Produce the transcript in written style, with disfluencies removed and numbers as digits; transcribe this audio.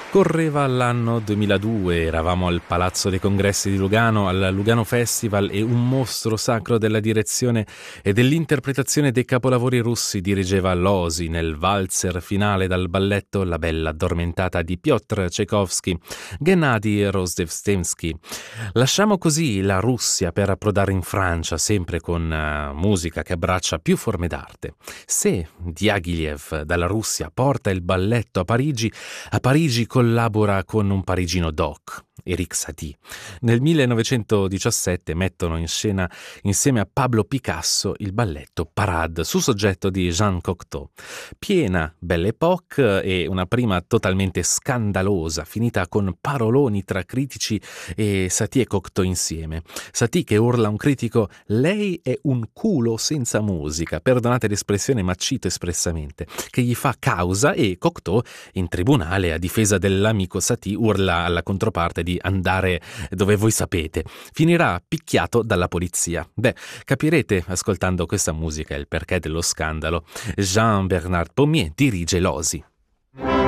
Correva l'anno 2002, eravamo al Palazzo dei Congressi di Lugano, al Lugano Festival, e un mostro sacro della direzione e dell'interpretazione dei capolavori russi dirigeva Losy nel valzer finale dal balletto La bella addormentata di Piotr Tchaikovsky, Gennady Rozhdestvenskij. Lasciamo così la Russia per approdare in Francia, sempre con musica che abbraccia più forme d'arte. Se Diaghilev dalla Russia porta il balletto a Parigi collabora con un parigino doc, Erik Satie. Nel 1917 mettono in scena insieme a Pablo Picasso il balletto Parade su soggetto di Jean Cocteau. Piena Belle Époque e una prima totalmente scandalosa, finita con paroloni tra critici e Satie e Cocteau insieme. Satie che urla a un critico: lei è un culo senza musica, perdonate l'espressione ma cito espressamente, che gli fa causa, e Cocteau in tribunale a difesa dell'amico Satie urla alla controparte di andare dove voi sapete. Finirà picchiato dalla polizia. Beh, capirete ascoltando questa musica il perché dello scandalo. Jean-Bernard Pommier dirige Losy.